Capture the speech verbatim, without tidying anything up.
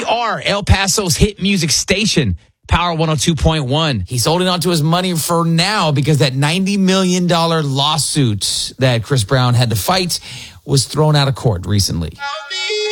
are El Paso's hit music station, Power one oh two point one. He's holding on to his money for now because that ninety million dollars lawsuit that Chris Brown had to fight was thrown out of court recently.